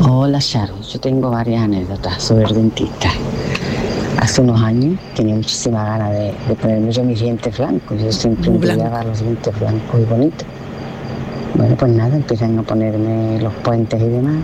Hola, Charo. Yo tengo varias anécdotas sobre el dentista. Hace unos años tenía muchísima ganas de ponerme yo mis dientes blancos. Yo siempre envidiaba los dientes blancos y bonitos. Bueno, pues nada, empiezan a ponerme los puentes y demás.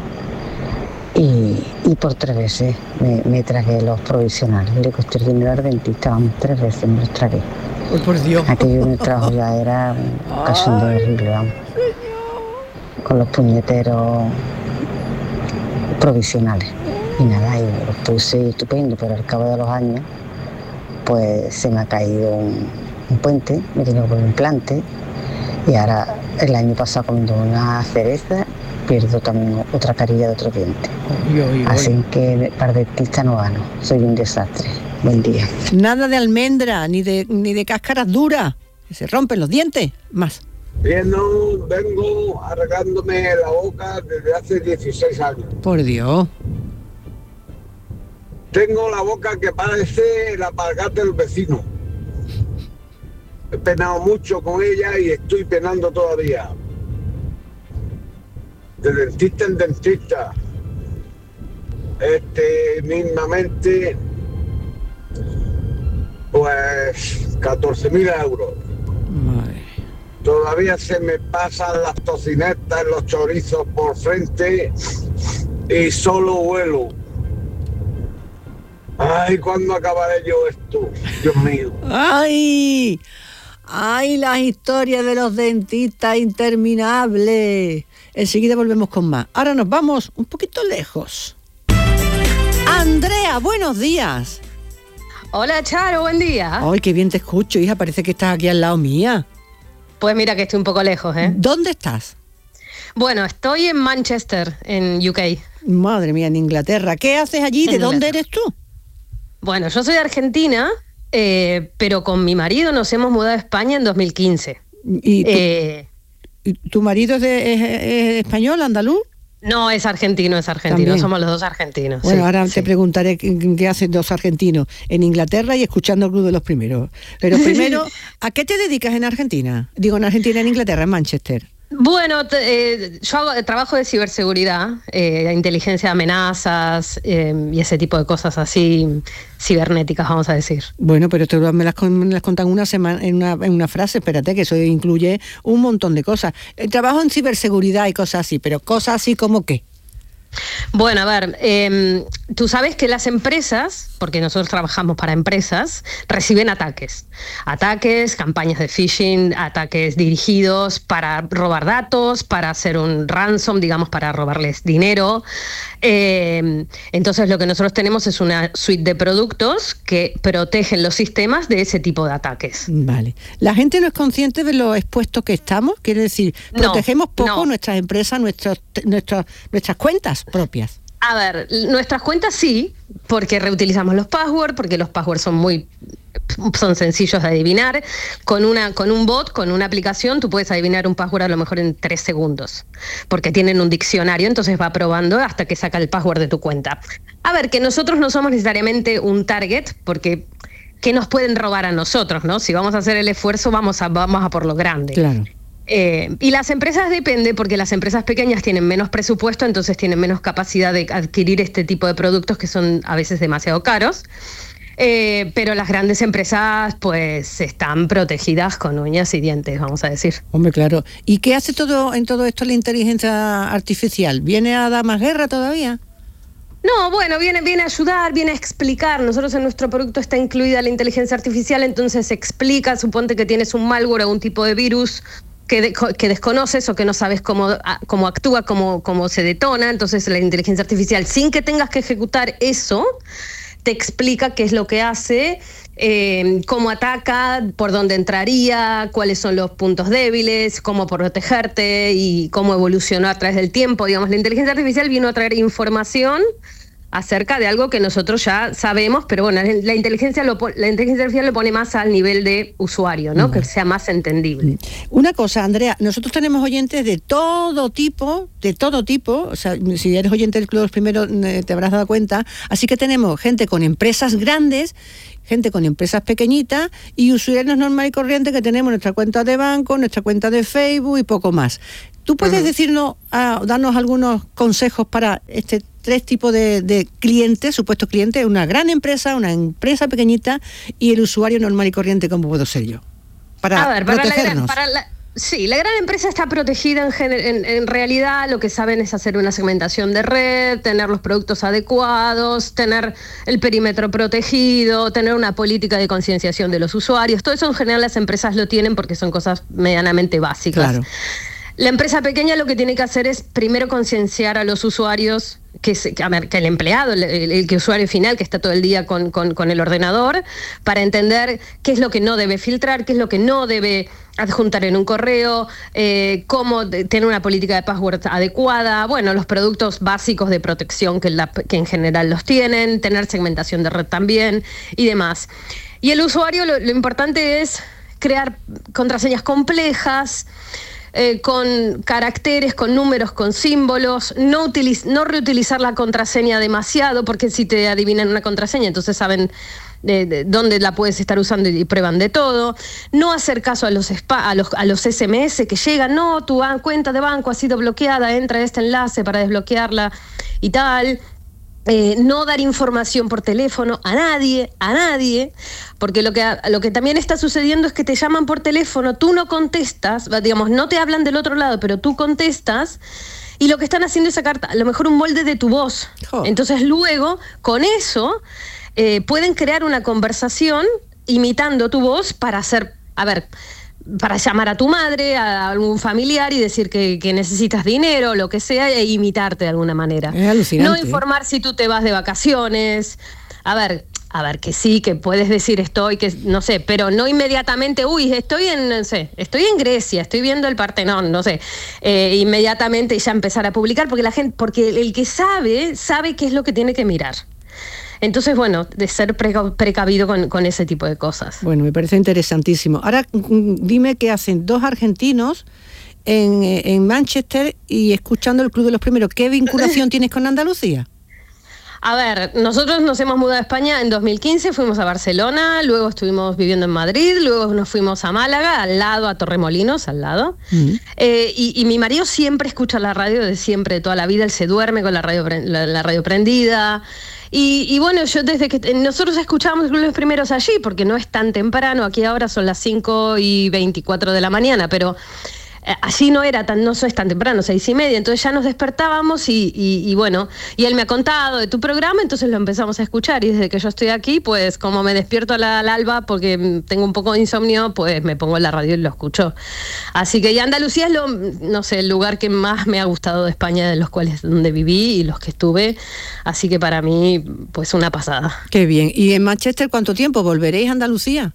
Y por 3 veces me tragué los provisionales. Le costó el dinero al dentista, vamos, 3 veces me los tragué. ¡Oh, por Dios! Aquello en el trabajo ya era un cachondeo horrible, vamos. Con los puñeteros provisionales. Y nada, y los puse estupendo, pero al cabo de los años, pues se me ha caído un puente, me he tenido que poner un implante, y ahora el año pasado comiendo una cereza, pierdo también otra carilla de otro diente. Así que para dentista no gano, soy un desastre. Buen día. Nada de almendra, ni de cáscaras duras, que se rompen los dientes, más. Vengo arreglándome la boca desde hace 16 años. Por Dios. Tengo la boca que parece la alpargata del vecino. He penado mucho con ella y estoy penando todavía. De dentista en dentista. Mismamente, pues 14.000 euros. Madre. Todavía se me pasan las tocinetas, los chorizos por frente y solo vuelo. Ay, ¿cuándo acabaré yo esto? Dios mío. ¡Ay! ¡Ay, las historias de los dentistas interminables! Enseguida volvemos con más. Ahora nos vamos un poquito lejos. Andrea, buenos días. Hola, Charo, buen día. Ay, qué bien te escucho, hija, parece que estás aquí al lado mía. Pues mira que estoy un poco lejos, ¿eh? ¿Dónde estás? Bueno, estoy en Manchester, en UK. Madre mía, en Inglaterra. ¿Qué haces allí? ¿De dónde eres tú? Bueno, yo soy de Argentina, pero con mi marido nos hemos mudado a España en 2015. ¿Y tu marido es español, andaluz? No, es argentino, También. somos los dos argentinos. Bueno, sí, ahora sí. te preguntaré qué hacen dos argentinos en Inglaterra y escuchando el Club de los Primeros. Pero primero, ¿a qué te dedicas en Argentina? Digo, en Argentina, en Inglaterra, en Manchester. Bueno, yo hago trabajo de ciberseguridad, inteligencia de amenazas y ese tipo de cosas así cibernéticas, vamos a decir. Bueno, pero tú me las contas en una frase, espérate, que eso incluye un montón de cosas. Trabajo en ciberseguridad y cosas así, pero cosas así como qué. Bueno, a ver, tú sabes que las empresas, porque nosotros trabajamos para empresas, reciben ataques, campañas de phishing, ataques dirigidos para robar datos, para hacer un ransom, digamos, para robarles dinero. Entonces lo que nosotros tenemos es una suite de productos que protegen los sistemas de ese tipo de ataques. Vale. ¿La gente no es consciente de lo expuestos que estamos? Quiere decir, protegemos poco nuestras empresas, nuestras cuentas propias. A ver, nuestras cuentas sí, porque reutilizamos los passwords, porque los passwords son sencillos de adivinar. Con un bot, con una aplicación, tú puedes adivinar un password a lo mejor en 3 segundos, porque tienen un diccionario, entonces va probando hasta que saca el password de tu cuenta. A ver, que nosotros no somos necesariamente un target, porque ¿qué nos pueden robar a nosotros, no? Si vamos a hacer el esfuerzo, vamos a por lo grande. Claro. Y las empresas depende, porque las empresas pequeñas tienen menos presupuesto, entonces tienen menos capacidad de adquirir este tipo de productos que son a veces demasiado caros. Pero las grandes empresas pues están protegidas con uñas y dientes, vamos a decir. Hombre, claro. ¿Y qué hace en todo esto la inteligencia artificial? ¿Viene a dar más guerra todavía? No, bueno, viene a ayudar, viene a explicar. Nosotros en nuestro producto está incluida la inteligencia artificial, entonces explica, suponte que tienes un malware o un tipo de virus que desconoces o que no sabes cómo actúa, cómo se detona. Entonces la inteligencia artificial, sin que tengas que ejecutar eso, te explica qué es lo que hace, cómo ataca, por dónde entraría, cuáles son los puntos débiles, cómo protegerte y cómo evolucionó a través del tiempo. Digamos, la inteligencia artificial vino a traer información acerca de algo que nosotros ya sabemos, pero bueno, la inteligencia artificial lo pone más al nivel de usuario, ¿no? Que sea más entendible. Una cosa, Andrea, nosotros tenemos oyentes de todo tipo, o sea, si eres oyente del Club de los Primeros te habrás dado cuenta, así que tenemos gente con empresas grandes, gente con empresas pequeñitas y usuarios normales y corrientes que tenemos nuestra cuenta de banco, nuestra cuenta de Facebook y poco más. ¿Tú puedes decirnos, darnos algunos consejos para este 3 tipos de clientes, supuestos clientes, una gran empresa, una empresa pequeñita y el usuario normal y corriente, como puedo ser yo? Para protegernos. Sí, la gran empresa está protegida en realidad. Lo que saben es hacer una segmentación de red, tener los productos adecuados, tener el perímetro protegido, tener una política de concienciación de los usuarios. Todo eso en general las empresas lo tienen porque son cosas medianamente básicas. Claro. La empresa pequeña lo que tiene que hacer es primero concienciar a los usuarios, que el empleado, el usuario final que está todo el día con el ordenador, para entender qué es lo que no debe filtrar, qué es lo que no debe adjuntar en un correo, cómo tener una política de password adecuada, bueno, los productos básicos de protección que en general los tienen, tener segmentación de red también y demás. Y el usuario lo importante es crear contraseñas complejas, con caracteres, con números, con símbolos, no reutilizar la contraseña demasiado, porque si te adivinan una contraseña, entonces saben de dónde la puedes estar usando y prueban de todo. No hacer caso a los SMS que llegan, no, tu cuenta de banco ha sido bloqueada, entra a este enlace para desbloquearla y tal. No dar información por teléfono a nadie, porque lo que también está sucediendo es que te llaman por teléfono, tú no contestas, digamos, no te hablan del otro lado, pero tú contestas, y lo que están haciendo es sacar a lo mejor un molde de tu voz. Entonces luego, con eso, pueden crear una conversación imitando tu voz para llamar a tu madre, a algún familiar y decir que necesitas dinero, lo que sea, e imitarte de alguna manera. Es alucinante. No informar si tú te vas de vacaciones. A ver, que sí, que puedes decir que no sé, pero no inmediatamente, estoy en Grecia, estoy viendo el Partenón, no sé, inmediatamente ya empezar a publicar, porque el que sabe qué es lo que tiene que mirar. Entonces, bueno, de ser precavido con ese tipo de cosas. Bueno, me parece interesantísimo. Ahora, dime qué hacen 2 argentinos en Manchester y escuchando el Club de los Primeros. ¿Qué vinculación tienes con Andalucía? A ver, nosotros nos hemos mudado a España en 2015, fuimos a Barcelona, luego estuvimos viviendo en Madrid, luego nos fuimos a Málaga, al lado, a Torremolinos, al lado. Y mi marido siempre escucha la radio, de siempre, de toda la vida, él se duerme con la radio prendida. Y bueno, yo desde que nosotros escuchábamos los primeros allí, porque no es tan temprano, aquí ahora son las 5:24 de la mañana, pero allí no es tan temprano, 6:30, entonces ya nos despertábamos y bueno, y él me ha contado de tu programa, entonces lo empezamos a escuchar, y desde que yo estoy aquí, pues como me despierto al alba porque tengo un poco de insomnio, pues me pongo en la radio y lo escucho. Así que Andalucía es el lugar que más me ha gustado de España, de los cuales donde viví y los que estuve, así que para mí, pues una pasada. Qué bien. ¿Y en Manchester cuánto tiempo? ¿Volveréis a Andalucía?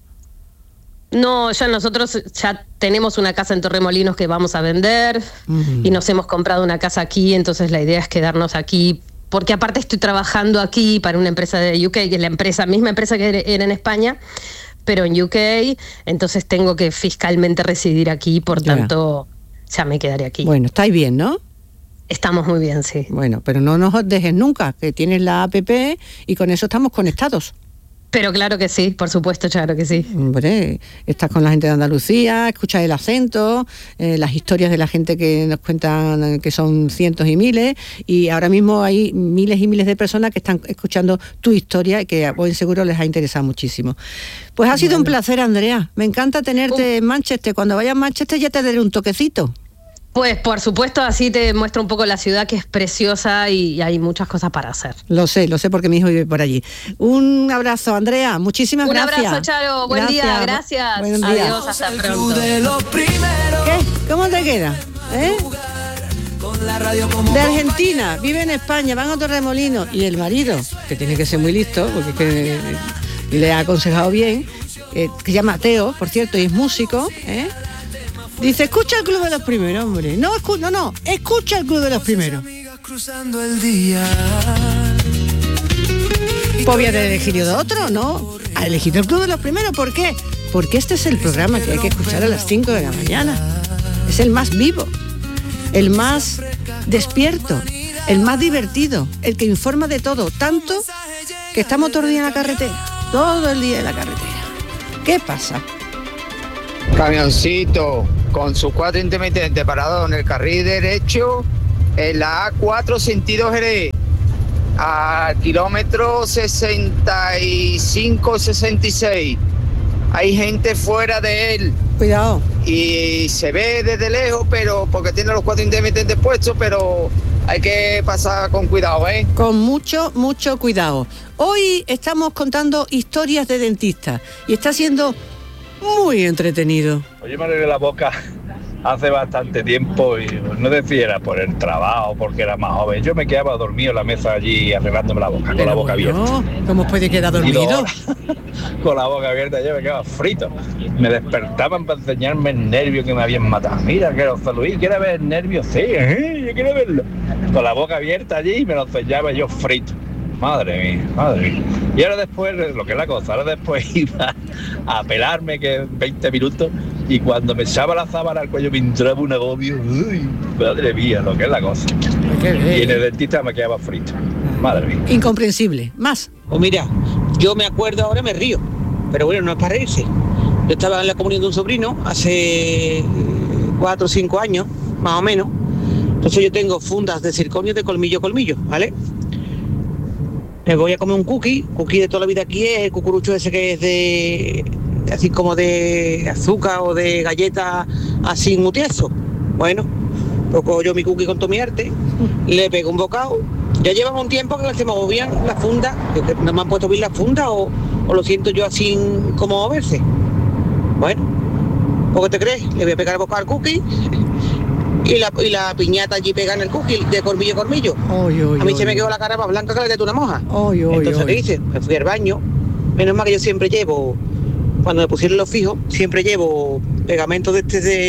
No, nosotros ya tenemos una casa en Torremolinos que vamos a vender y nos hemos comprado una casa aquí, entonces la idea es quedarnos aquí, porque aparte estoy trabajando aquí para una empresa de UK, que es la misma empresa que era en España, pero en UK, entonces tengo que fiscalmente residir aquí, por tanto ya me quedaré aquí. Bueno, estáis bien, ¿no? Estamos muy bien, sí. Bueno, pero no nos dejes nunca, que tienes la app y con eso estamos conectados. Pero claro que sí, por supuesto, claro que sí. Hombre, estás con la gente de Andalucía, escuchas el acento, las historias de la gente que nos cuentan, que son cientos y miles, y ahora mismo hay miles y miles de personas que están escuchando tu historia y que a buen seguro les ha interesado muchísimo. Pues ha sido un placer, Andrea. Me encanta tenerte en Manchester. Cuando vayas a Manchester ya te daré un toquecito. Pues por supuesto, así te muestro un poco la ciudad, que es preciosa y hay muchas cosas para hacer. Lo sé porque mi hijo vive por allí. Un abrazo, Andrea, muchísimas gracias. Un abrazo, Charo, buen día, gracias. Buen día. Adiós, hasta pronto. ¿Qué? ¿Cómo te queda? De Argentina, vive en España, van a Torremolinos, y el marido, que tiene que ser muy listo, porque le ha aconsejado bien, que se llama Teo, por cierto, y es músico, dice, escucha el Club de los Primeros, hombre. No, escucha el Club de los Primeros. Pues voy a elegir yo de otro, ¿no? Ha elegido el Club de los Primeros, ¿por qué? Porque este es el programa que hay que escuchar a las 5 de la mañana. Es el más vivo, el más despierto, el más divertido, el que informa de todo, tanto que estamos todo el día en la carretera, todo el día en la carretera. ¿Qué pasa? Camioncito, con sus 4 intermitentes parados en el carril derecho, en la A4 sentido Jerez, al kilómetro 65-66. Hay gente fuera de él. Cuidado. Y se ve desde lejos, pero porque tiene los 4 intermitentes puestos, pero hay que pasar con cuidado, ¿eh? Con mucho cuidado. Hoy estamos contando historias de dentistas y está siendo muy entretenido. Oye, me arreglé la boca hace bastante tiempo y no decía era por el trabajo, porque era más joven. Yo me quedaba dormido en la mesa allí arreglándome la boca, con la boca abierta. ¿Cómo puede quedar dormido? Con la boca abierta yo me quedaba frito. Me despertaban para enseñarme el nervio que me habían matado. Mira, que José Luis, ¿quieres ver el nervio? Sí, yo quiero verlo. Con la boca abierta allí y me lo enseñaba yo frito. Madre mía. Y ahora después, lo que es la cosa, ahora después iba a pelarme que 20 minutos y cuando me echaba la sábana al cuello me entraba un agobio. Uy, madre mía, lo que es la cosa. Y en el dentista me quedaba frito. Madre mía. Incomprensible. Más. Pues mira, yo me acuerdo ahora, me río, pero bueno, no es para reírse. Yo estaba en la comunión de un sobrino hace 4 o 5 años, más o menos. Entonces yo tengo fundas de circonio de colmillo, ¿vale? Me voy a comer un cookie de toda la vida aquí es el cucurucho ese que es de, así como de azúcar o de galleta así muy tieso. Bueno, pues cojo yo mi cookie con todo mi arte, le pego un bocado. Ya llevamos un tiempo que se me movían las fundas, no me han puesto bien las fundas o lo siento yo así como moverse. Bueno, ¿por qué te crees? Le voy a pegar el bocado al cookie y la piñata allí pega en el cookie de colmillo. A mí se me quedó la cara más blanca que la de una moja. Entonces, ¿qué hice? Me fui al baño. Menos mal que yo siempre llevo, cuando me pusieron los fijos, siempre llevo pegamento de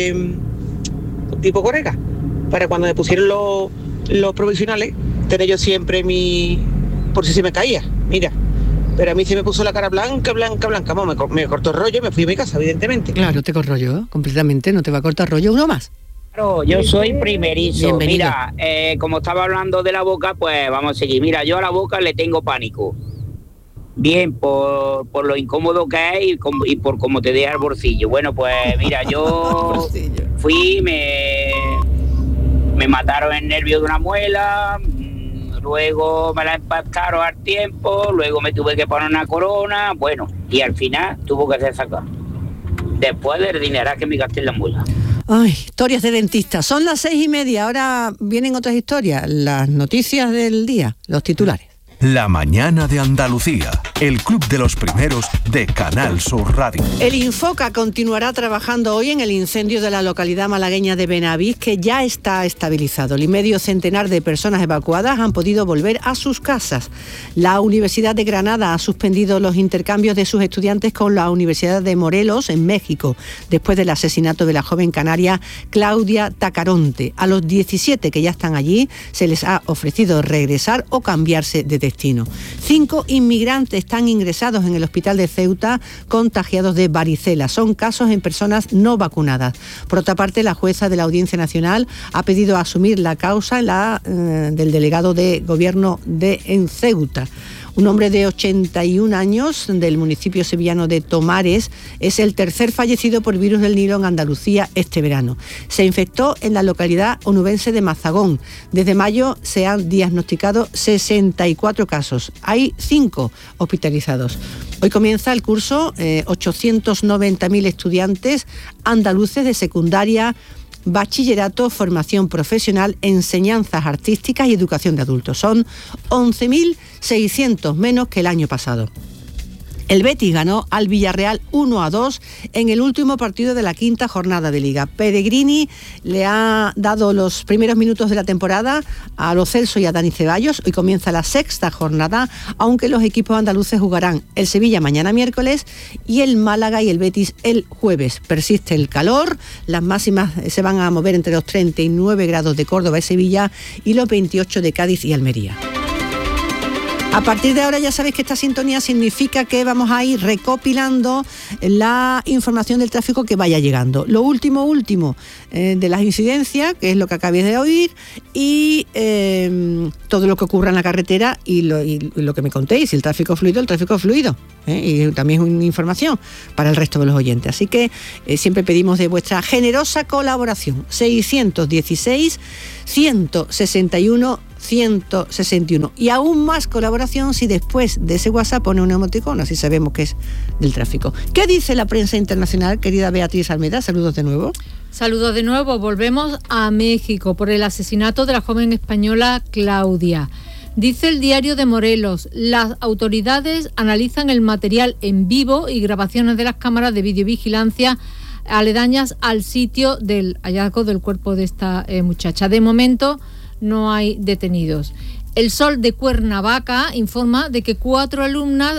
tipo corega. Para cuando me pusieron los provisionales, tener yo siempre por si se me caía. Mira. Pero a mí se me puso la cara blanca. Vamos, me cortó el rollo y me fui a mi casa, evidentemente. Claro, te corto rollo, completamente, no te va a cortar rollo uno más. Claro, yo soy primerizo. Bienvenido. Mira, como estaba hablando de la boca, pues vamos a seguir. Mira, yo a la boca le tengo pánico. Bien, por lo incómodo que es y por cómo te deja el bolsillo. Bueno, pues mira, yo fui, me mataron el nervio de una muela, luego me la empascaron al tiempo, luego me tuve que poner una corona, bueno, y al final tuvo que ser sacado. Después del dinero que me gasté en la muela. Ay, historias de dentistas. Son las 6:30, ahora vienen otras historias, las noticias del día, los titulares. La mañana de Andalucía, el club de los primeros de Canal Sur Radio. El Infoca continuará trabajando hoy en el incendio de la localidad malagueña de Benavís, que ya está estabilizado. El medio centenar de personas evacuadas han podido volver a sus casas. La Universidad de Granada ha suspendido los intercambios de sus estudiantes con la Universidad de Morelos, en México, después del asesinato de la joven canaria Claudia Tacaronte. A los 17 que ya están allí se les ha ofrecido regresar o cambiarse de destino. 5 inmigrantes están ingresados en el hospital de Ceuta contagiados de varicela. Son casos en personas no vacunadas. Por otra parte, la jueza de la Audiencia Nacional ha pedido asumir la causa del delegado de gobierno en Ceuta. Un hombre de 81 años del municipio sevillano de Tomares es el tercer fallecido por virus del Nilo en Andalucía este verano. Se infectó en la localidad onubense de Mazagón. Desde mayo se han diagnosticado 64 casos. Hay 5 hospitalizados. Hoy comienza el curso 890.000 estudiantes andaluces de secundaria, bachillerato, formación profesional, enseñanzas artísticas y educación de adultos. Son 11.600 menos que el año pasado. El Betis ganó al Villarreal 1-2 en el último partido de la quinta jornada de Liga. Pellegrini le ha dado los primeros minutos de la temporada a Lo Celso y a Dani Ceballos. Hoy comienza la sexta jornada, aunque los equipos andaluces jugarán el Sevilla mañana miércoles y el Málaga y el Betis el jueves. Persiste el calor, las máximas se van a mover entre los 39 grados de Córdoba y Sevilla y los 28 de Cádiz y Almería. A partir de ahora ya sabéis que esta sintonía significa que vamos a ir recopilando la información del tráfico que vaya llegando. Lo último de las incidencias, que es lo que acabéis de oír, y todo lo que ocurra en la carretera y lo que me contéis, el tráfico fluido, y también una información para el resto de los oyentes. Así que siempre pedimos de vuestra generosa colaboración. 616 161 161, y aún más colaboración si después de ese WhatsApp pone un emoticono, así sabemos que es del tráfico. ¿Qué dice la prensa internacional, querida Beatriz Almeda? Saludos de nuevo. Saludos de nuevo. Volvemos a México por el asesinato de la joven española Claudia. Dice el Diario de Morelos: las autoridades analizan el material en vivo y grabaciones de las cámaras de videovigilancia aledañas al sitio del hallazgo del cuerpo de esta muchacha. De momento no hay detenidos. El Sol de Cuernavaca informa de que 4 alumnas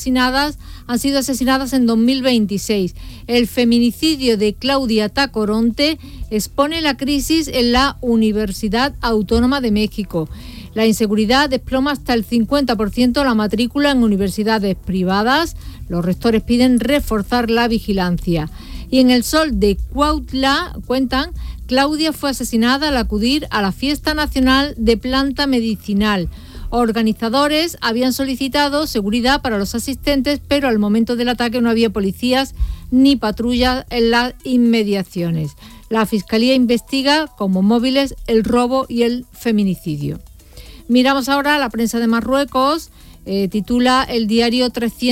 han sido asesinadas en 2026. El feminicidio de Claudia Tacoronte expone la crisis en la Universidad Autónoma de México. La inseguridad desploma hasta el 50% la matrícula en universidades privadas. Los rectores piden reforzar la vigilancia. Y en el Sol de Cuautla cuentan: Claudia fue asesinada al acudir a la Fiesta Nacional de Planta Medicinal. Organizadores habían solicitado seguridad para los asistentes, pero al momento del ataque no había policías ni patrullas en las inmediaciones. La Fiscalía investiga como móviles el robo y el feminicidio. Miramos ahora la prensa de Marruecos. Titula el diario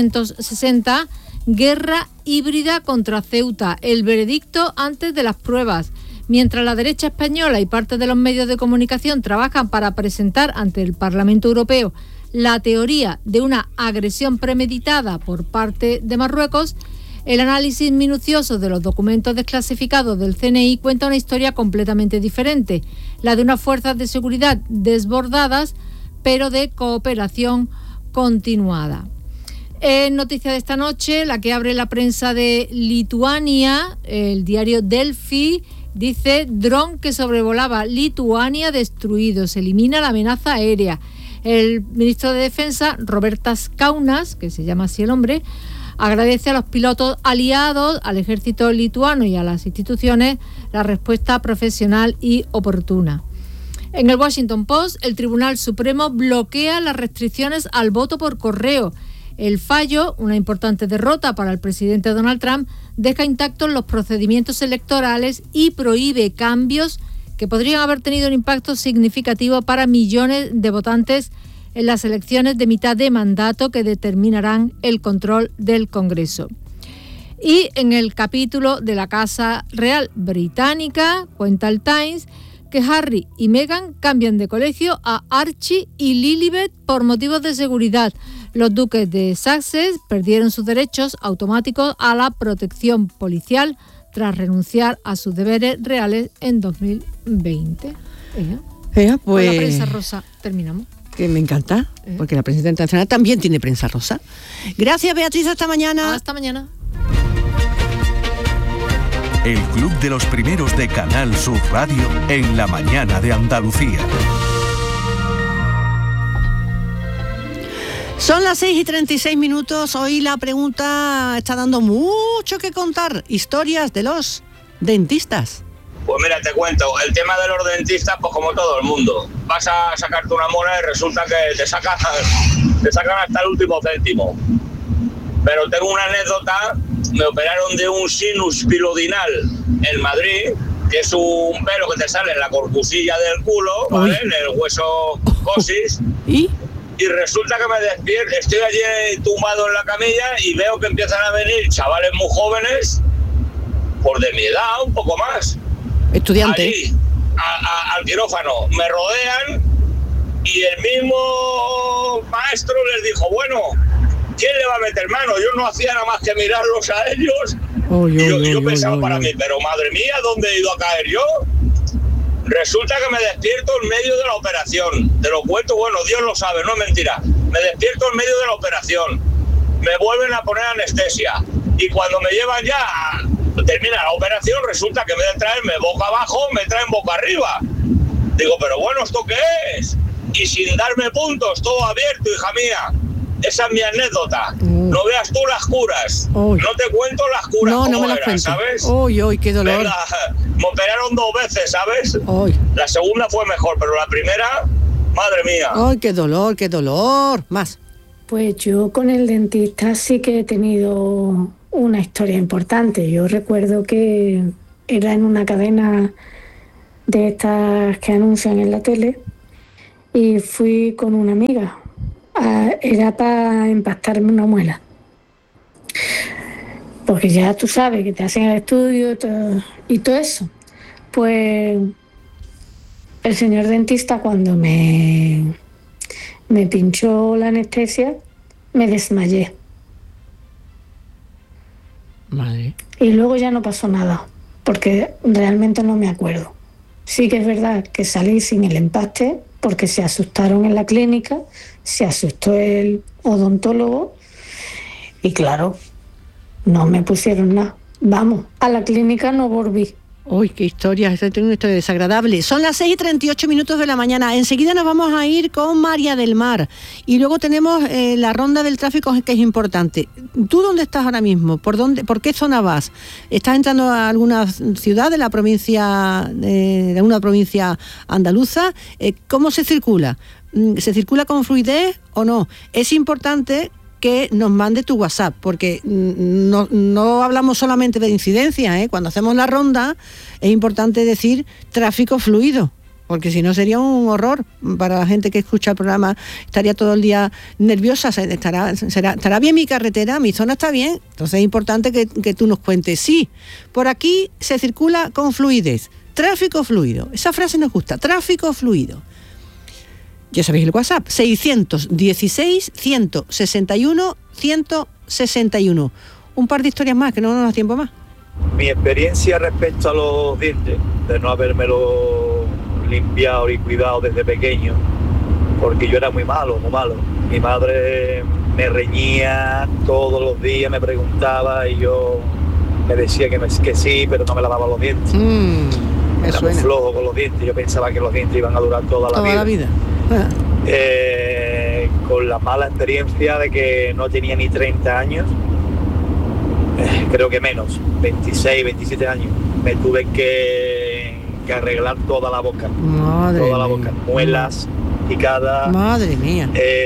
360: Guerra híbrida contra Ceuta, el veredicto antes de las pruebas. Mientras la derecha española y parte de los medios de comunicación trabajan para presentar ante el Parlamento Europeo la teoría de una agresión premeditada por parte de Marruecos, el análisis minucioso de los documentos desclasificados del CNI cuenta una historia completamente diferente, la de unas fuerzas de seguridad desbordadas, pero de cooperación continuada. En noticia de esta noche, la que abre la prensa de Lituania, el diario Delfi, dice: dron que sobrevolaba Lituania destruido, se elimina la amenaza aérea. El ministro de Defensa, Robertas Kaunas, que se llama así el hombre, agradece a los pilotos aliados, al ejército lituano y a las instituciones la respuesta profesional y oportuna. En el Washington Post, el Tribunal Supremo bloquea las restricciones al voto por correo. El fallo, una importante derrota para el presidente Donald Trump, deja intactos los procedimientos electorales y prohíbe cambios que podrían haber tenido un impacto significativo para millones de votantes en las elecciones de mitad de mandato que determinarán el control del Congreso. Y en el capítulo de la Casa Real Británica, cuenta el Times que Harry y Meghan cambian de colegio a Archie y Lilibet por motivos de seguridad. Los duques de Sussex perdieron sus derechos automáticos a la protección policial tras renunciar a sus deberes reales en 2020. Pues con la prensa rosa terminamos. Que me encanta, porque la prensa internacional también tiene prensa rosa. Gracias, Beatriz, hasta mañana. Hasta mañana. El Club de los Primeros de Canal Sur Radio en la mañana de Andalucía. Son las 6:36. Hoy la pregunta está dando mucho que contar. Historias de los dentistas. Pues mira, te cuento, el tema de los dentistas, pues como todo el mundo. Vas a sacarte una mona y resulta que te sacan hasta el último céntimo. Pero tengo una anécdota, me operaron de un sinus pilodinal en Madrid, que es un pelo que te sale en la corpusilla del culo, ¿vale? En el hueso coxis. ¿Y resulta que me despierto, estoy allí tumbado en la camilla y veo que empiezan a venir chavales muy jóvenes, por de mi edad, un poco más. Estudiantes. Allí, al quirófano, me rodean y el mismo maestro les dijo, bueno, ¿quién le va a meter mano? Yo no hacía nada más que mirarlos a ellos. Yo pensaba para mí, pero madre mía, ¿dónde he ido a caer yo? Resulta que me despierto en medio de la operación. Te lo cuento, bueno, Dios lo sabe, no es mentira. Me despierto en medio de la operación. Me vuelven a poner anestesia. Y cuando me llevan ya, termina la operación, resulta que en vez de traerme boca abajo, me traen boca arriba. Digo, pero bueno, ¿esto qué es? y sin darme puntos, todo abierto, hija mía. Esa es mi anécdota. No veas tú las curas. No te cuento las curas. No me las cuento. ¿Sabes? Uy, qué dolor. Venga, me operaron 2 veces, ¿sabes? La segunda fue mejor, pero la primera, madre mía. Ay, qué dolor. Más. Pues yo con el dentista sí que he tenido una historia importante. Yo recuerdo que era en una cadena de estas que anuncian en la tele y fui con una amiga. Era para empastarme una muela. Porque ya tú sabes que te hacen el estudio y todo eso. Pues el señor dentista, cuando me pinchó la anestesia, me desmayé. Madre. Y luego ya no pasó nada, porque realmente no me acuerdo. Sí que es verdad que salí sin el empaste, porque se asustaron en la clínica, se asustó el odontólogo y claro, no me pusieron nada. Vamos, a la clínica no volví. Uy, qué historia, esta es una historia desagradable. Son las 6:38 de la mañana. Enseguida nos vamos a ir con María del Mar. Y luego tenemos la ronda del tráfico, que es importante. ¿Tú dónde estás ahora mismo? ¿Por qué zona vas? ¿Estás entrando a alguna ciudad de la provincia, de una provincia andaluza? ¿Cómo se circula? ¿Se circula con fluidez o no? Es importante que nos mande tu WhatsApp, porque no hablamos solamente de incidencia, ¿eh? Cuando hacemos la ronda es importante decir tráfico fluido, porque si no sería un horror para la gente que escucha el programa, estaría todo el día nerviosa, estará bien mi carretera, mi zona está bien, entonces es importante que tú nos cuentes, sí, por aquí se circula con fluidez, tráfico fluido, esa frase nos gusta, tráfico fluido. Ya sabéis el WhatsApp, 616-161-161. Un par de historias más, que no nos da tiempo más. Mi experiencia respecto a los dientes, de no habérmelo limpiado y cuidado desde pequeño, porque yo era muy malo. Mi madre me reñía todos los días, me preguntaba y yo me decía que sí, pero no me lavaba los dientes. Era muy flojo con los dientes, yo pensaba que los dientes iban a durar toda la vida. Con la mala experiencia de que no tenía ni 30 años, creo que menos, 26, 27 años, me tuve que arreglar toda la boca. La boca, muelas picadas. Madre mía.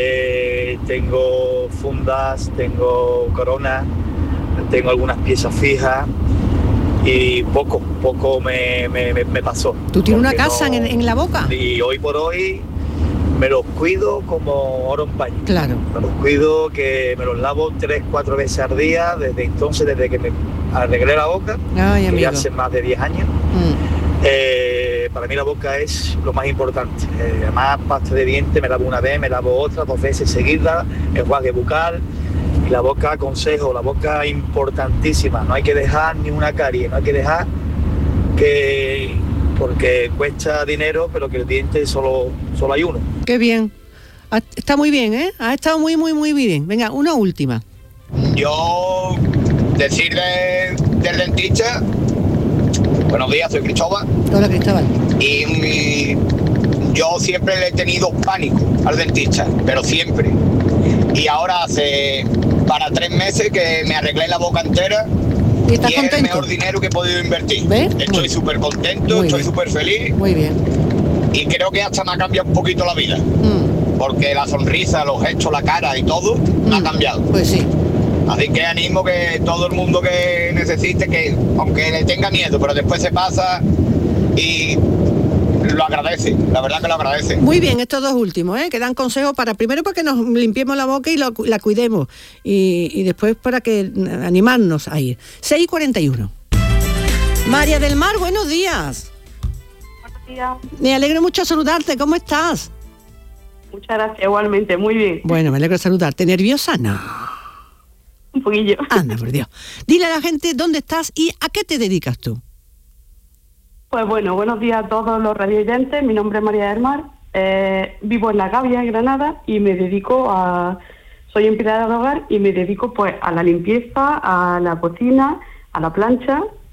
Tengo fundas, tengo corona, tengo algunas piezas fijas. Y poco me pasó. ¿Tú tienes una casa en la boca? Y hoy por hoy me los cuido como oro en paño. Claro. Me los cuido, que me los lavo 3-4 veces al día, desde que me arreglé la boca, que ya hace más de 10 años. Para mí la boca es lo más importante. Además, pasta de dientes, me lavo una vez, me lavo otra, 2 veces seguidas, enjuague bucal. Y la boca, consejo, la boca importantísima, no hay que dejar ni una carie, no hay que dejar porque cuesta dinero, pero que el diente solo hay uno. Qué bien, está muy bien, ¿eh? Ha estado muy bien. Venga, una última. Yo, decir del dentista, buenos días, soy Cristóbal. Hola, Cristóbal. Y yo siempre le he tenido pánico al dentista, pero siempre. Y ahora para 3 meses que me arreglé la boca entera y es el mejor dinero que he podido invertir. ¿Ves? Estoy súper contento, estoy súper feliz. Muy bien. Y creo que hasta me ha cambiado un poquito la vida. Porque la sonrisa, los gestos, la cara y todo me ha cambiado. Pues sí. Así que animo que todo el mundo que necesite, que aunque le tenga miedo, pero después se pasa y lo agradece, la verdad que lo agradece. Muy bien, estos dos últimos, que dan consejos para que nos limpiemos la boca y la cuidemos y después para que animarnos a ir. 6:41. María del Mar, buenos días. Buenos días. Me alegro mucho saludarte, ¿cómo estás? Muchas gracias, igualmente, muy bien. Bueno, me alegro saludarte. ¿Nerviosa? No. Un poquillo. Anda, por Dios. Dile a la gente dónde estás y a qué te dedicas tú. Pues bueno, buenos días a todos los radioyentes. Mi nombre es María del Mar. Vivo en La Gavia, en Granada, y me dedico soy empleada de hogar y me dedico pues a la limpieza, a la cocina, a la plancha,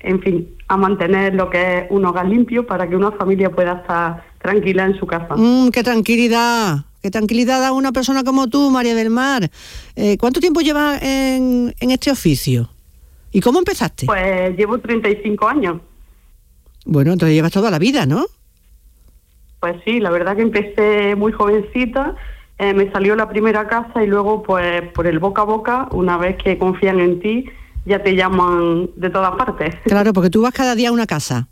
en fin, a mantener lo que es un hogar limpio para que una familia pueda estar tranquila en su casa. ¡Qué tranquilidad! ¡Qué tranquilidad da una persona como tú, María del Mar! ¿Cuánto tiempo llevas en este oficio? ¿Y cómo empezaste? Pues llevo 35 años. Bueno, entonces llevas toda la vida, ¿no? Pues sí, la verdad que empecé muy jovencita, me salió la primera casa y luego pues por el boca a boca, una vez que confían en ti, ya te llaman de todas partes. Claro, porque tú vas cada día a una casa.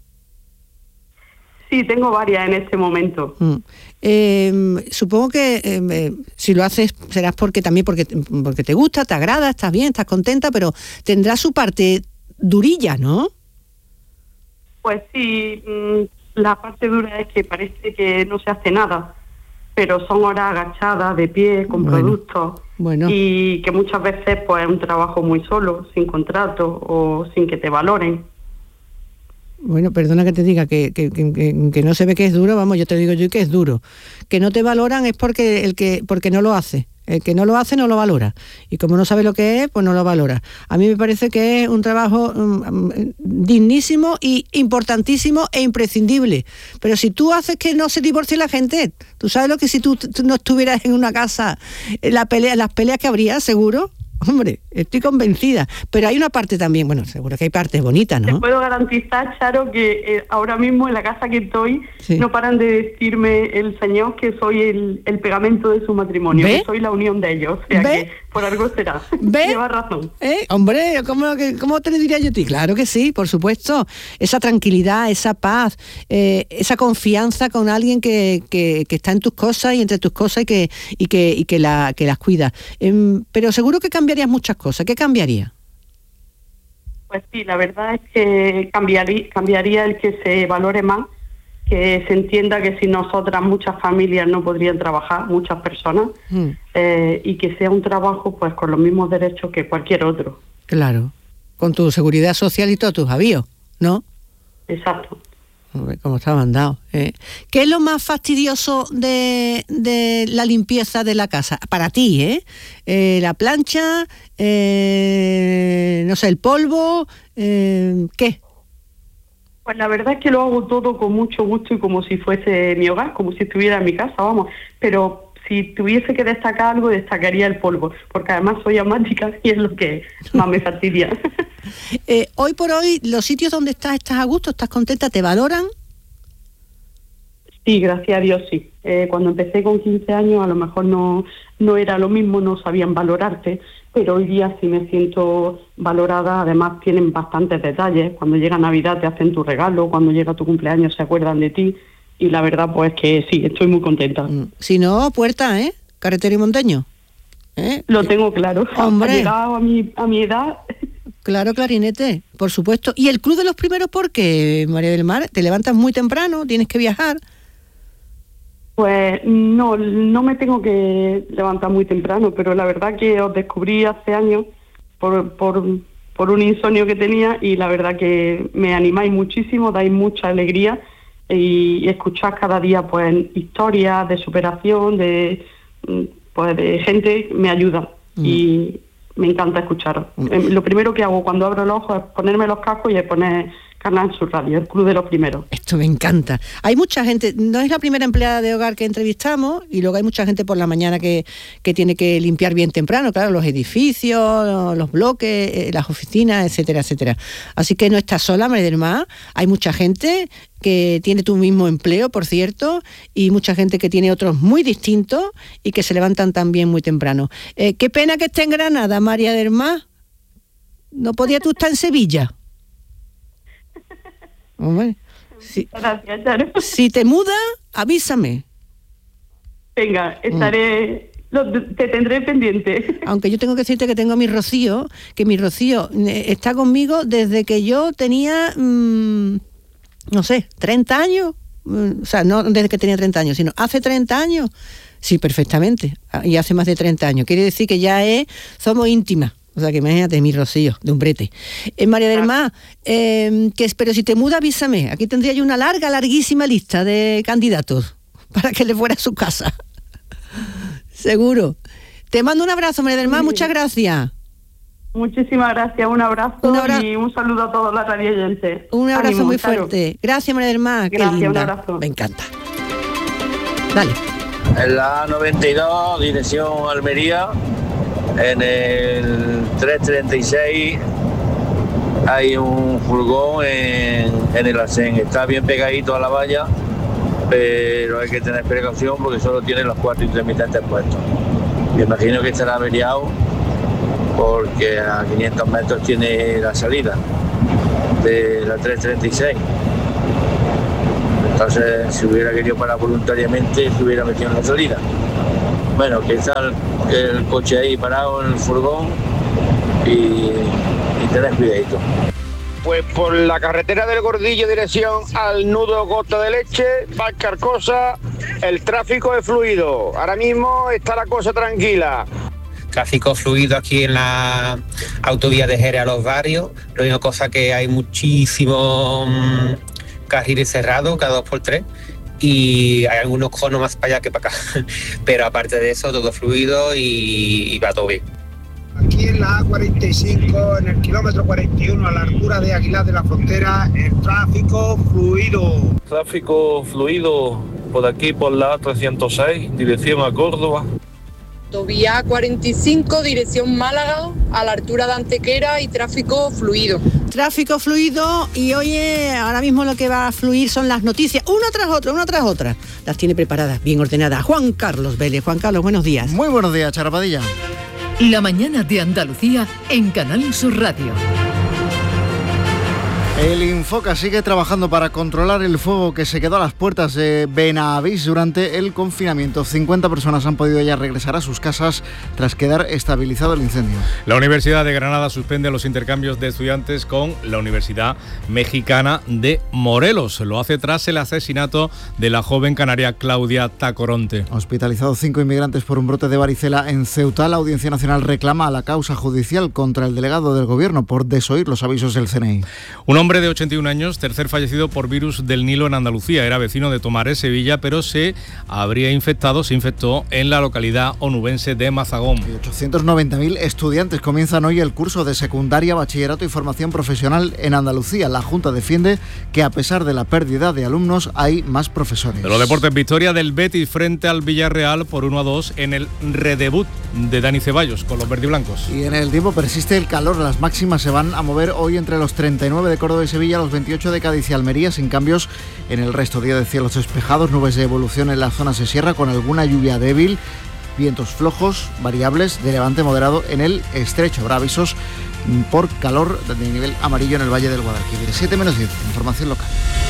Sí, tengo varias en este momento. Supongo que si lo haces serás porque te gusta, te agrada, estás bien, estás contenta, pero tendrá su parte durilla, ¿no? Pues sí, la parte dura es que parece que no se hace nada, pero son horas agachadas, de pie, con productos, y que muchas veces pues es un trabajo muy solo, sin contrato o sin que te valoren. Bueno, perdona que te diga que no se ve que es duro, vamos, yo te digo yo que es duro. Que no te valoran es porque no lo hace. El que no lo hace no lo valora. Y como no sabe lo que es, pues no lo valora. A mí me parece que es un trabajo dignísimo y importantísimo e imprescindible. Pero si tú haces que no se divorcie la gente, ¿tú sabes lo que si tú no estuvieras en una casa, las peleas que habría, seguro? Hombre, estoy convencida. Pero hay una parte también, bueno, seguro que hay partes bonitas, ¿no? Te puedo garantizar, Charo, que ahora mismo en la casa que estoy, no paran de decirme el señor que soy el pegamento de su matrimonio, que soy la unión de ellos. O sea que por algo será. Lleva razón. Hombre, ¿cómo te lo diría yo a ti? Claro que sí, por supuesto. Esa tranquilidad, esa paz, esa confianza con alguien que está en tus cosas y entre tus cosas y que las cuida. Pero seguro que cambiarías muchas cosas. ¿Qué cambiaría? Pues sí, la verdad es que cambiaría el que se valore más, que se entienda que sin nosotras muchas familias no podrían trabajar, muchas personas, y que sea un trabajo pues con los mismos derechos que cualquier otro. Claro, con tu seguridad social y todos tus avíos, ¿no? Exacto. Como está mandado. ¿Qué es lo más fastidioso de la limpieza de la casa? Para ti, la plancha, no sé, el polvo, ¿qué? Pues la verdad es que lo hago todo con mucho gusto y como si fuese mi hogar, como si estuviera en mi casa, vamos. Pero si tuviese que destacar algo, destacaría el polvo, porque además soy asmática y es lo que más me fastidia. Hoy por hoy, los sitios donde estás a gusto, estás contenta, ¿te valoran? Sí, gracias a Dios, sí. Cuando empecé con 15 años a lo mejor no era lo mismo, no sabían valorarte, pero hoy día sí me siento valorada. Además tienen bastantes detalles. Cuando llega Navidad te hacen tu regalo, cuando llega tu cumpleaños se acuerdan de ti y la verdad pues que sí, estoy muy contenta. Si no, puerta, Carretero y Monteño. Lo tengo claro. Hombre. Ha llegado a mi edad. Claro, clarinete, por supuesto. ¿Y el Club de los Primeros por qué, María del Mar? ¿Te levantas muy temprano? ¿Tienes que viajar? Pues no me tengo que levantar muy temprano, pero la verdad que os descubrí hace años por un insomnio que tenía y la verdad que me animáis muchísimo, dais mucha alegría y escuchar cada día pues historias de superación, de gente, me ayuda y me encanta escucharos. Lo primero que hago cuando abro los ojos es ponerme los cascos y poner Canal Sur Radio, el Club de los Primeros. Esto me encanta. Hay mucha gente, no es la primera empleada de hogar que entrevistamos, y luego hay mucha gente por la mañana que tiene que limpiar bien temprano, claro, los edificios, los bloques, las oficinas, etcétera, etcétera. Así que no estás sola, María del Mar. Hay mucha gente que tiene tu mismo empleo, por cierto, y mucha gente que tiene otros muy distintos y que se levantan también muy temprano. Qué pena que esté en Granada, María del Mar. ¿No podía tú estar en Sevilla? Hombre, gracias, Charo. Si te mudas, avísame. Venga, te tendré pendiente. Aunque yo tengo que decirte que tengo a mi Rocío, está conmigo desde que yo tenía, no sé, 30 años. O sea, no desde que tenía 30 años, sino hace 30 años. Sí, perfectamente. Y hace más de 30 años. Quiere decir que ya somos íntimas. O sea, que imagínate, mi Rocío, de un brete. María del Mar, pero si te muda, avísame. Aquí tendría yo una larguísima lista de candidatos para que le fuera a su casa. Seguro. Te mando un abrazo, María del Mar, muchas gracias. Muchísimas gracias, un abrazo y un saludo a todos los radioyentes. Un abrazo Ánimo, muy Charo. fuerte. Gracias, María del Mar. Qué Gracias, un linda. abrazo. Me encanta. Dale. En la A92, dirección Almería, en el 336 hay un furgón en el arcén. Está bien pegadito a la valla, pero hay que tener precaución porque solo tiene los 4 intermitentes puestos. Me imagino que estará averiado porque a 500 metros tiene la salida de la 336. Entonces, si hubiera querido parar voluntariamente, se hubiera metido en la salida. Bueno, que está el coche ahí parado en el furgón y tenés cuidadito. Pues por la carretera del Gordillo, dirección al nudo Costa de Leche, Valcarcosa, el tráfico es fluido. Ahora mismo está la cosa tranquila. Tráfico fluido aquí en la autovía de Jerez a los barrios. La única cosa que hay muchísimos carriles cerrados cada 2x3 y hay algunos conos más para allá que para acá. Pero aparte de eso, todo fluido y va todo bien. Aquí en la A45, en el kilómetro 41, a la altura de Aguilar de la Frontera, el tráfico fluido. Tráfico fluido por aquí por la A306, dirección a Córdoba. Autovía 45, dirección Málaga, a la altura de Antequera y tráfico fluido. Tráfico fluido y oye, ahora mismo lo que va a fluir son las noticias, una tras otra. Las tiene preparadas, bien ordenadas. Juan Carlos Vélez. Juan Carlos, buenos días. Muy buenos días, Charo Padilla. La mañana de Andalucía en Canal Sur Radio. El Infoca sigue trabajando para controlar el fuego que se quedó a las puertas de Benavís durante el confinamiento. 50 personas han podido ya regresar a sus casas tras quedar estabilizado el incendio. La Universidad de Granada suspende los intercambios de estudiantes con la Universidad Mexicana de Morelos. Lo hace tras el asesinato de la joven canaria Claudia Tacoronte. Hospitalizados 5 inmigrantes por un brote de varicela en Ceuta, la Audiencia Nacional reclama la causa judicial contra el delegado del Gobierno por desoír los avisos del CNI. Un hombre de 81 años, tercer fallecido por virus del Nilo en Andalucía. Era vecino de Tomares, Sevilla, pero se infectó en la localidad onubense de Mazagón. 890.000 estudiantes comienzan hoy el curso de secundaria, bachillerato y formación profesional en Andalucía. La Junta defiende que a pesar de la pérdida de alumnos hay más profesores. De los deportes, victoria del Betis frente al Villarreal por 1-2 en el redebut de Dani Ceballos con los verdiblancos. Y en el tiempo persiste el calor. Las máximas se van a mover hoy entre los 39 de Córdoba y Sevilla, los 28 de Cádiz y Almería, sin cambios en el resto. Día de cielos despejados, nubes de evolución en la zona se sierra con alguna lluvia débil, vientos flojos, variables de levante moderado en el estrecho. Habrá avisos por calor de nivel amarillo en el Valle del Guadalquivir. 7:10, información local.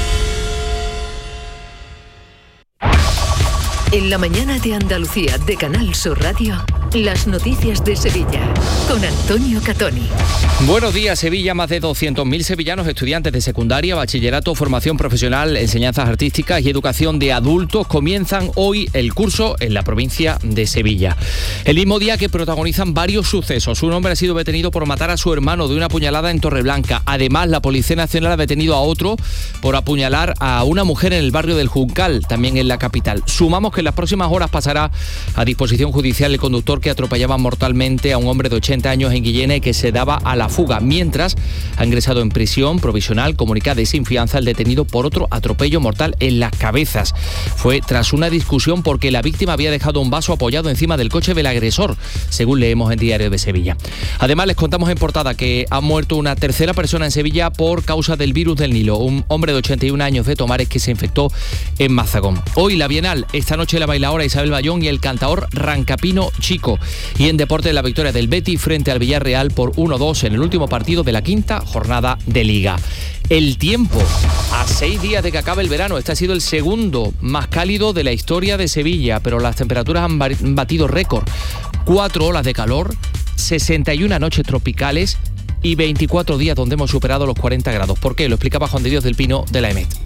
En la mañana de Andalucía de Canal Sur Radio, las noticias de Sevilla con Antonio Catoni. Buenos días, Sevilla. Más de 200.000 sevillanos, estudiantes de secundaria, bachillerato, formación profesional, enseñanzas artísticas y educación de adultos comienzan hoy el curso en la provincia de Sevilla. El mismo día que protagonizan varios sucesos. Un hombre ha sido detenido por matar a su hermano de una puñalada en Torreblanca. Además, la Policía Nacional ha detenido a otro por apuñalar a una mujer en el barrio del Juncal, también en la capital. Sumamos que en las próximas horas pasará a disposición judicial el conductor que atropellaba mortalmente a un hombre de 80 años en Guillena y que se daba a la fuga, mientras ha ingresado en prisión provisional comunicada y sin fianza el detenido por otro atropello mortal en Las Cabezas. Fue tras una discusión porque la víctima había dejado un vaso apoyado encima del coche del agresor, según leemos en Diario de Sevilla. Además, les contamos en portada que ha muerto una tercera persona en Sevilla por causa del virus del Nilo, un hombre de 81 años de Tomares que se infectó en Mazagón. Hoy la Bienal, esta noche la bailaora Isabel Bayón y el cantaor Rancapino Chico. Y en deporte, la victoria del Betis frente al Villarreal por 1-2 en el último partido de la quinta jornada de Liga. El tiempo, a 6 días de que acabe el verano. Este ha sido el segundo más cálido de la historia de Sevilla, pero las temperaturas han batido récord. 4 olas de calor, 61 noches tropicales y 24 días donde hemos superado los 40 grados. ¿Por qué? Lo explicaba Juan de Dios del Pino de la EMET.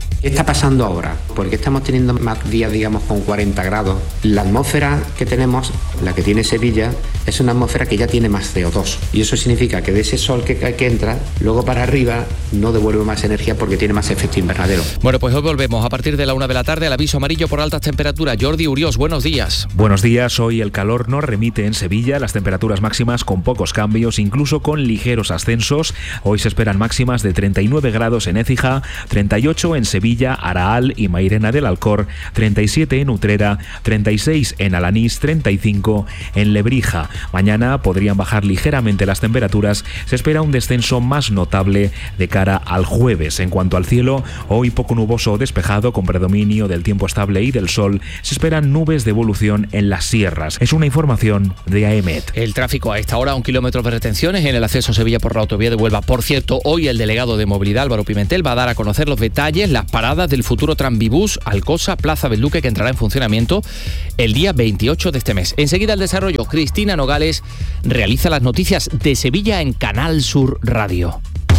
¿Qué está pasando ahora? ¿Por qué estamos teniendo más días, digamos, con 40 grados? La atmósfera que tenemos, la que tiene Sevilla, es una atmósfera que ya tiene más CO2. Y eso significa que de ese sol que entra, luego para arriba no devuelve más energía porque tiene más efecto invernadero. Bueno, pues hoy volvemos a partir de la 1 de la tarde al aviso amarillo por altas temperaturas. Jordi Uriós, buenos días. Buenos días. Hoy el calor no remite en Sevilla. Las temperaturas máximas con pocos cambios, incluso con ligeros ascensos. Hoy se esperan máximas de 39 grados en Écija, 38 en Sevilla, Araal y Mairena del Alcor, 37 en Utrera, 36 en Alanís, 35 en Lebrija. Mañana podrían bajar ligeramente las temperaturas. Se espera un descenso más notable de cara al jueves. En cuanto al cielo, hoy poco nuboso o despejado con predominio del tiempo estable y del sol. Se esperan nubes de evolución en las sierras. Es una información de AEMET. El tráfico a esta hora, 1 kilómetro de retenciones en el acceso a Sevilla por la autovía de Huelva. Por cierto, hoy el delegado de Movilidad, Álvaro Pimentel, va a dar a conocer los detalles, las paradas del futuro Tranvibús Alcosa Plaza Belduque, que entrará en funcionamiento el día 28 de este mes. Enseguida el desarrollo. Cristina Nogales realiza las noticias de Sevilla en Canal Sur Radio.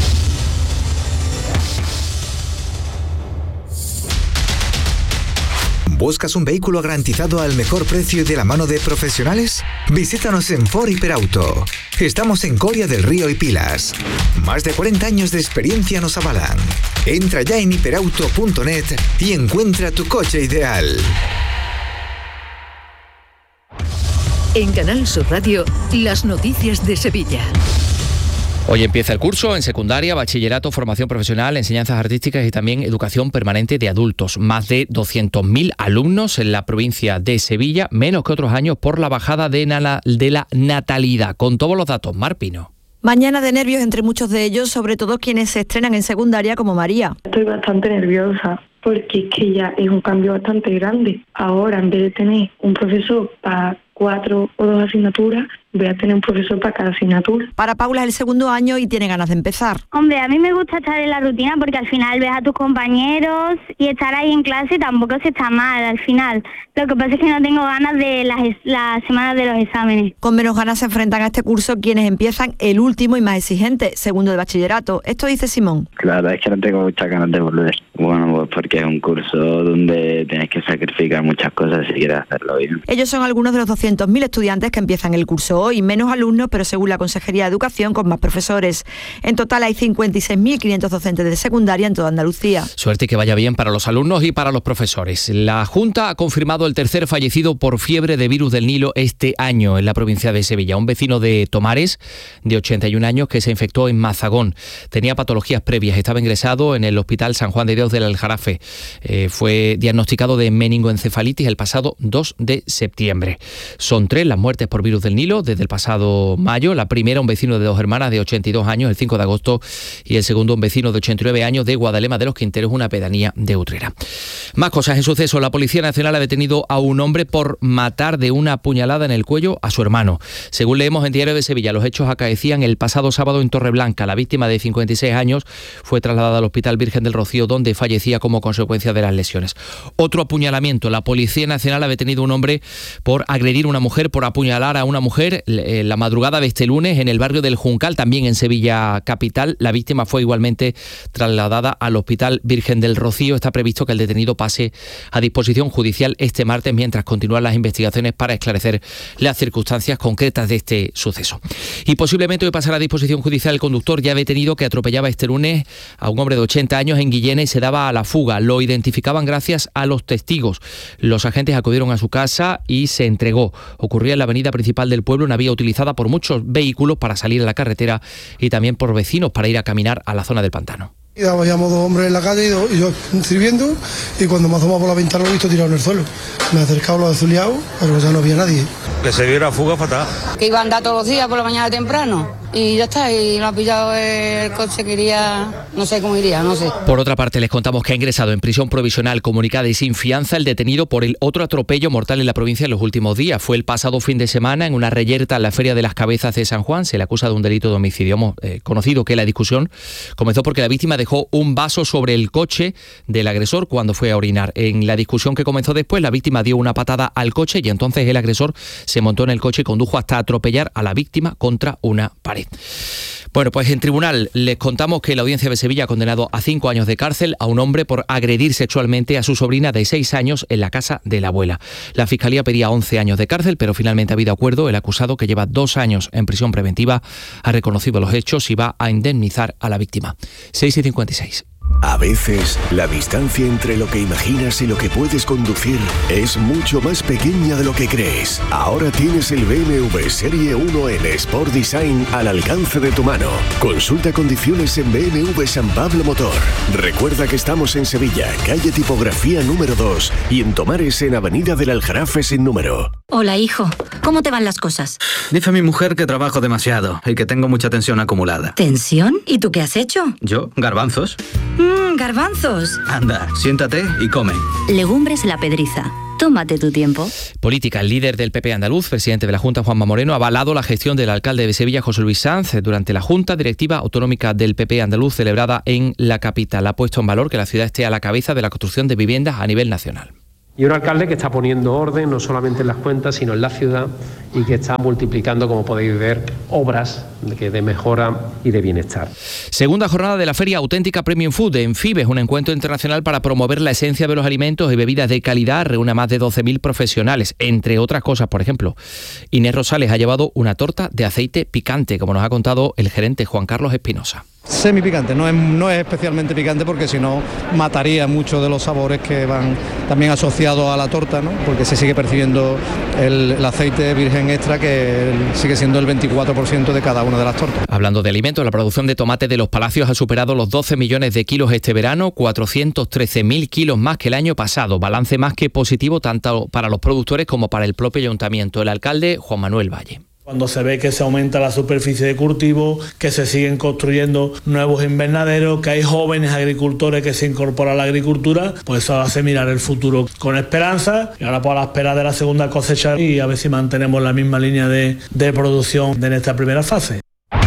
¿Buscas un vehículo garantizado al mejor precio y de la mano de profesionales? Visítanos en Ford Hiperauto. Estamos en Coria del Río y Pilas. Más de 40 años de experiencia nos avalan. Entra ya en hiperauto.net y encuentra tu coche ideal. En Canal Sur Radio, las noticias de Sevilla. Hoy empieza el curso en secundaria, bachillerato, formación profesional, enseñanzas artísticas y también educación permanente de adultos. Más de 200.000 alumnos en la provincia de Sevilla, menos que otros años por la bajada de la natalidad. Con todos los datos, Mar Pino. Mañana de nervios entre muchos de ellos, sobre todo quienes se estrenan en secundaria como María. Estoy bastante nerviosa porque es que ya es un cambio bastante grande. Ahora, en vez de tener un profesor para 4 o 2 asignaturas, voy a tener un profesor para cada asignatura. Para Paula es el segundo año y tiene ganas de empezar. Hombre, a mí me gusta estar en la rutina porque al final ves a tus compañeros y estar ahí en clase tampoco se está mal al final. Lo que pasa es que no tengo ganas de las semanas de los exámenes. Con menos ganas se enfrentan a este curso quienes empiezan el último y más exigente, segundo de bachillerato. Esto dice Simón. Claro, es que no tengo muchas ganas de volver. Bueno, pues porque es un curso donde tienes que sacrificar muchas cosas si quieres hacerlo bien. Ellos son algunos de los 200.000 estudiantes que empiezan el curso hoy, menos alumnos, pero según la Consejería de Educación, con más profesores. En total hay 56.500 docentes de secundaria en toda Andalucía. Suerte y que vaya bien para los alumnos y para los profesores. La Junta ha confirmado el tercer fallecido por fiebre de virus del Nilo este año en la provincia de Sevilla. Un vecino de Tomares, de 81 años, que se infectó en Mazagón. Tenía patologías previas, estaba ingresado en el Hospital San Juan de Dios del Aljarafe. Fue diagnosticado de meningoencefalitis el pasado 2 de septiembre. Son 3 las muertes por virus del Nilo desde el pasado mayo. La primera, un vecino de 2 hermanas de 82 años, el 5 de agosto, y el segundo, un vecino de 89 años de Guadalema de los Quinteros, una pedanía de Utrera. Más cosas en suceso. La Policía Nacional ha detenido a un hombre por matar de una puñalada en el cuello a su hermano. Según leemos en Diario de Sevilla, los hechos acaecían el pasado sábado en Torreblanca. La víctima, de 56 años, fue trasladada al Hospital Virgen del Rocío, donde fallecía como consecuencia de las lesiones. Otro apuñalamiento. La Policía Nacional ha detenido a un hombre por agredir a una mujer, por apuñalar a una mujer la madrugada de este lunes en el barrio del Juncal, también en Sevilla capital. La víctima fue igualmente trasladada al Hospital Virgen del Rocío. Está previsto que el detenido pase a disposición judicial este martes mientras continúan las investigaciones para esclarecer las circunstancias concretas de este suceso. Y posiblemente hoy pasará a disposición judicial el conductor ya detenido que atropellaba este lunes a un hombre de 80 años en Guillena y se daba a la fuga. Lo identificaban gracias a los testigos. Los agentes acudieron a su casa y se entregó. Ocurría en la avenida principal del pueblo, una vía utilizada por muchos vehículos para salir a la carretera y también por vecinos para ir a caminar a la zona del pantano. Habíamos 2 hombres en la calle y yo sirviendo, y cuando me asomaba por la ventana lo he visto tirado en el suelo. Me he acercado, lo he azuleado, pero ya no había nadie. Que se vio una fuga fatal. Que iba a andar todos los días por la mañana temprano y ya está, y lo ha pillado el coche que iría, no sé cómo iría, no sé. Por otra parte, les contamos que ha ingresado en prisión provisional comunicada y sin fianza el detenido por el otro atropello mortal en la provincia en los últimos días. Fue el pasado fin de semana en una reyerta en la Feria de las Cabezas de San Juan. Se le acusa de un delito de homicidio. Hemos conocido que la discusión comenzó porque la víctima dejó un vaso sobre el coche del agresor cuando fue a orinar. En la discusión que comenzó después, la víctima dio una patada al coche y entonces el agresor se montó en el coche y condujo hasta atropellar a la víctima contra una pared. Bueno, pues en tribunal les contamos que la Audiencia de Sevilla ha condenado a 5 años de cárcel a un hombre por agredir sexualmente a su sobrina de 6 años en la casa de la abuela. La Fiscalía pedía 11 años de cárcel, pero finalmente ha habido acuerdo. El acusado, que lleva 2 años en prisión preventiva, ha reconocido los hechos y va a indemnizar a la víctima. 6:56. A veces, la distancia entre lo que imaginas y lo que puedes conducir es mucho más pequeña de lo que crees. Ahora tienes el BMW Serie 1 en Sport Design al alcance de tu mano. Consulta condiciones en BMW San Pablo Motor. Recuerda que estamos en Sevilla, calle Tipografía número 2, y en Tomares, en Avenida del Aljarafe sin número. Hola, hijo. ¿Cómo te van las cosas? Dice mi mujer que trabajo demasiado y que tengo mucha tensión acumulada. ¿Tensión? ¿Y tú qué has hecho? ¿Yo? ¿Garbanzos? Garbanzos. Anda, siéntate y come. Legumbres La Pedriza. Tómate tu tiempo. Política. El líder del PP andaluz, presidente de la Junta, Juanma Moreno, ha avalado la gestión del alcalde de Sevilla, José Luis Sanz, durante la Junta Directiva Autonómica del PP andaluz celebrada en la capital. Ha puesto en valor que la ciudad esté a la cabeza de la construcción de viviendas a nivel nacional. Y un alcalde que está poniendo orden no solamente en las cuentas, sino en la ciudad, y que está multiplicando, como podéis ver, obras de mejora y de bienestar. Segunda jornada de la Feria Auténtica Premium Food en FIBES, un encuentro internacional para promover la esencia de los alimentos y bebidas de calidad. Reúne a más de 12.000 profesionales, entre otras cosas. Por ejemplo, Inés Rosales ha llevado una torta de aceite picante, como nos ha contado el gerente Juan Carlos Espinosa. Semi picante, no es especialmente picante, porque si no mataría muchos de los sabores que van también asociados a la torta, ¿no? Porque se sigue percibiendo el aceite virgen extra, que sigue siendo el 24% de cada una de las tortas. Hablando de alimentos, la producción de tomate de Los Palacios ha superado los 12 millones de kilos este verano, 413.000 kilos más que el año pasado. Balance más que positivo tanto para los productores como para el propio ayuntamiento. El alcalde, Juan Manuel Valle. Cuando se ve que se aumenta la superficie de cultivo, que se siguen construyendo nuevos invernaderos, que hay jóvenes agricultores que se incorporan a la agricultura, pues eso hace mirar el futuro con esperanza. Y ahora, por la espera de la segunda cosecha, y a ver si mantenemos la misma línea de producción en esta primera fase.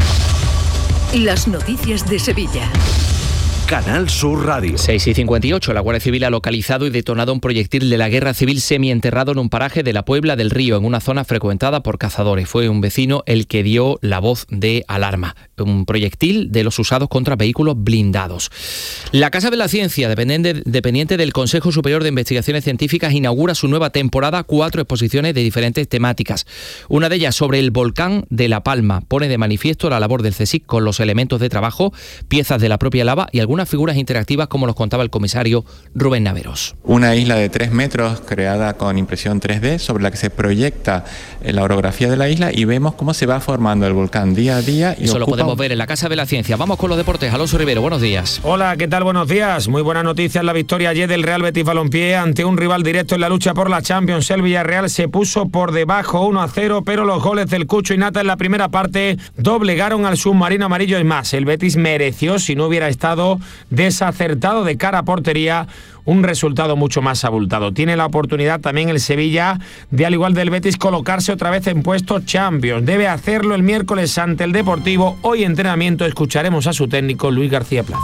Las noticias de Sevilla. Canal Sur Radio. 6:58. La Guardia Civil ha localizado y detonado un proyectil de la Guerra Civil semienterrado en un paraje de la Puebla del Río, en una zona frecuentada por cazadores. Fue un vecino el que dio la voz de alarma. Un proyectil de los usados contra vehículos blindados. La Casa de la Ciencia, dependiente del Consejo Superior de Investigaciones Científicas, inaugura su nueva temporada, 4 exposiciones de diferentes temáticas. Una de ellas sobre el volcán de La Palma. Pone de manifiesto la labor del CSIC con los elementos de trabajo, piezas de la propia lava y algunas figuras interactivas, como nos contaba el comisario Rubén Naveros. Una isla de 3 metros creada con impresión 3D sobre la que se proyecta la orografía de la isla y vemos cómo se va formando el volcán día a día. Y eso lo podemos ver en la Casa de la Ciencia. Vamos con los deportes. Alonso Rivero, buenos días. Hola, ¿qué tal? Buenos días. Muy buena noticia en la victoria ayer del Real Betis Balompié ante un rival directo en la lucha por la Champions. El Villarreal se puso por debajo 1-0, pero los goles del Cucho y Nata en la primera parte doblegaron al submarino amarillo. Es más, el Betis mereció, si no hubiera estado desacertado de cara a portería, un resultado mucho más abultado. Tiene la oportunidad también el Sevilla de, al igual del Betis, colocarse otra vez en puestos Champions. Debe hacerlo el miércoles ante el Deportivo. Hoy entrenamiento, escucharemos a su técnico Luis García Plaza.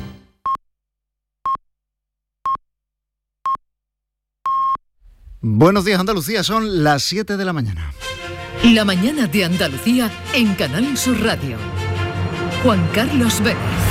Buenos días, Andalucía, son las 7 de la mañana. La mañana de Andalucía en Canal Sur Radio. Juan Carlos Vélez.